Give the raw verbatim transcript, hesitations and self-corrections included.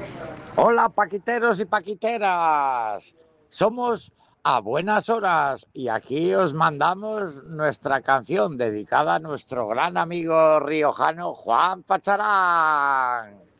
Hola, paquiteros y paquiteras. Somos A Buenas Horas y aquí os mandamos nuestra canción dedicada a nuestro gran amigo riojano Juan Pacharán.